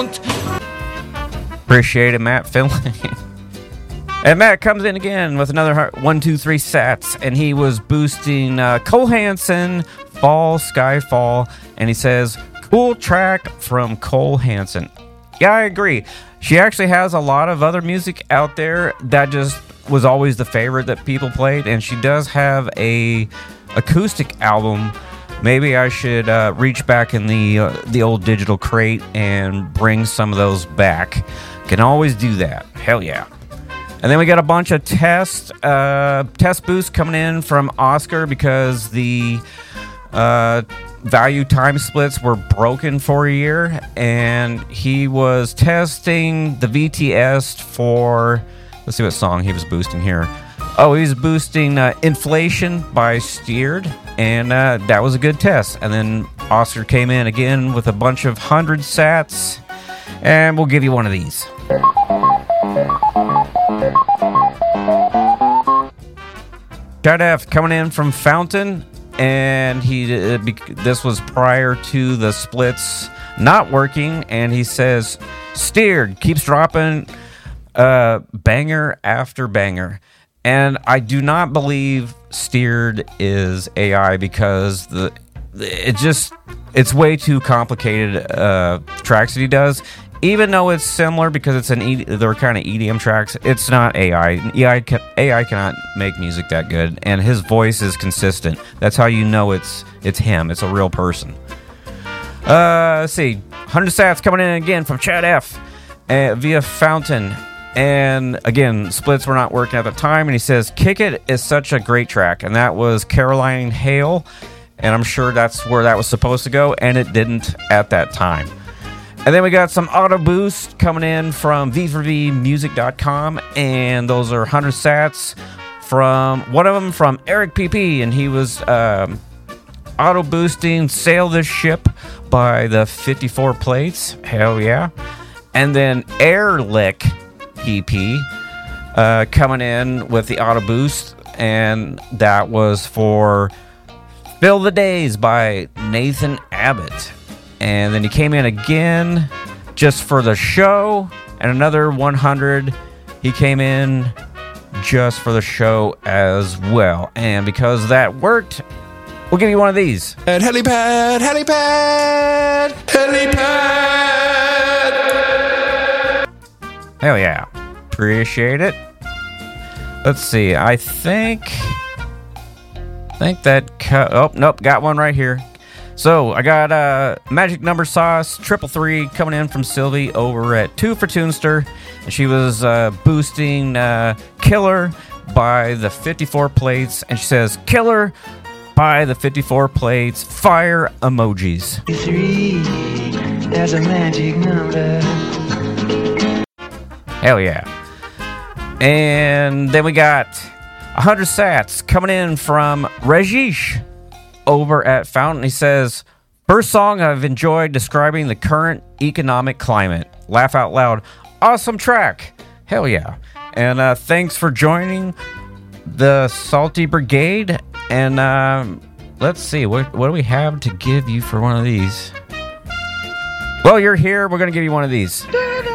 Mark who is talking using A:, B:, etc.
A: Appreciate it, Matt Finley. And Matt comes in again with another 1, 2, 3 sets, and he was boosting Cole Hanson, Fall, Skyfall, and he says, cool track from Cole Hanson. Yeah, I agree. She actually has a lot of other music out there that just was always the favorite that people played, and she does have a acoustic album. Maybe I should reach back in the old digital crate and bring some of those back. Can always do that. Hell yeah. And then we got a bunch of test boosts coming in from Oscar because the value time splits were broken for a year, and he was testing the VTS for, let's see what song he was boosting here. Oh, he was boosting Inflation by Steered, and that was a good test. And then Oscar came in again with a bunch of 100 sats, and we'll give you one of these. Chad F coming in from Fountain, and this was prior to the splits not working, and he says Steered keeps dropping banger after banger. And I do not believe Steered is AI because it's way too complicated tracks that he does. Even though it's similar because they're kind of EDM tracks, it's not AI. AI cannot make music that good, and his voice is consistent. That's how you know it's him. It's a real person. Let's see, 100 sats coming in again from Chad F via Fountain, and again splits were not working at the time. And he says, "Kick It" is such a great track, and that was Caroline Hale, and I'm sure that's where that was supposed to go, and it didn't at that time. And then we got some auto boost coming in from V4Vmusic.com, and those are 100 sats from one of them from Eric PP, and he was auto boosting Sail This Ship by the 54 Plates. Hell yeah. And then Airlick EP coming in with the auto boost, and that was for Fill the Days by Nathan Abbott. And then he came in again just for the show, and another 100. He came in just for the show as well. And because that worked, we'll give you one of these.
B: Helipad, helipad, helipad.
A: Hell yeah. Appreciate it. Let's see. I think that... oh, nope. Got one right here. So I got Magic Number Sauce 333 coming in from Sylvie over at 2 for Tunester, and she was boosting Killer by the 54 Plates, and she says Killer by the 54 Plates, fire emojis.
C: 3, there's a magic number.
A: Hell yeah. And then we got 100 sats coming in from Rajesh over at Fountain. He says, first song I've enjoyed describing the current economic climate. Laugh out loud. Awesome track. Hell yeah. And thanks for joining the Salty Brigade. And let's see, what do we have to give you for one of these? Well, you're here. We're going to give you one of these.